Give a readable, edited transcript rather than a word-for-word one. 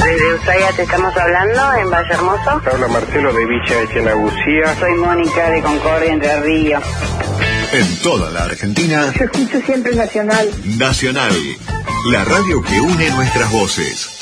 Desde Ushuaia te estamos hablando, en Valle Hermoso. Habla Marcelo de Villa Echenagusía. Soy Mónica de Concordia, Entre Ríos. En toda la Argentina. Yo escucho siempre Nacional. Nacional, la radio que une nuestras voces.